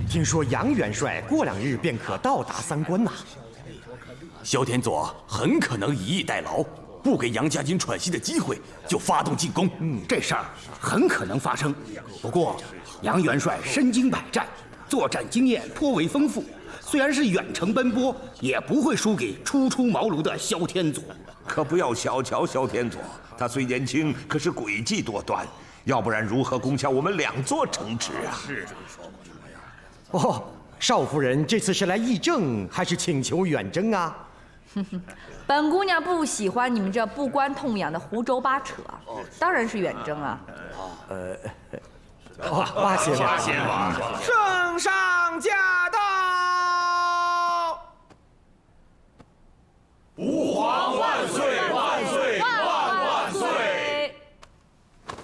听说杨元帅过2日便可到达三关呐。 萧天佐很可能以逸待劳，不给杨家军喘息的机会就发动进攻。 这事儿很可能发生。不过杨元帅身经百战，作战经验颇为丰富，虽然是远程奔波，也不会输给初出茅庐的萧天佐。 可不要小瞧萧天佐，他虽年轻，可是诡计多端，要不然如何攻下我们2座城池啊？是。 哦，少夫人这次是来议政，还是请求远征啊？ 本姑娘不喜欢你们这不关痛痒的胡诌八扯，当然是远征啊。 八仙王， 圣上驾！